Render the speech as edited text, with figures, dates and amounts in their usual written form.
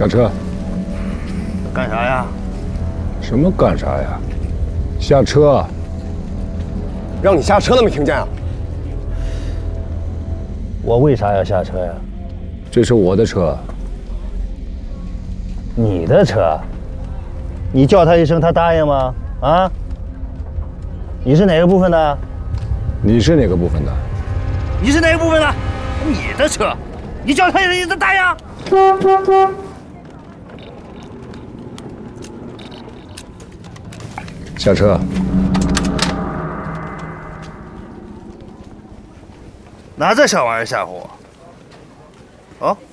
下车。 干啥呀？ 什么干啥呀？下车。 让你下车了没听见啊？ 我为啥要下车呀？ 这是我的车。 你的车？你叫他一声，他答应吗？啊？你是哪个部分的？ 你是哪个部分的？ 你是哪个部分的？你的车，你叫他一声，他答应？ 下车。 拿这小玩意儿吓唬我？哦？